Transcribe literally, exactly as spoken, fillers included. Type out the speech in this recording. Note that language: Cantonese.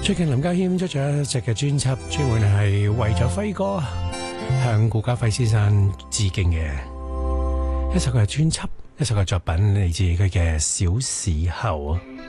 最近林家謙出咗一隻嘅專輯，專門係為咗輝哥向顧嘉輝先生致敬嘅一首佢嘅專輯，一首嘅作品嚟自佢嘅小時候。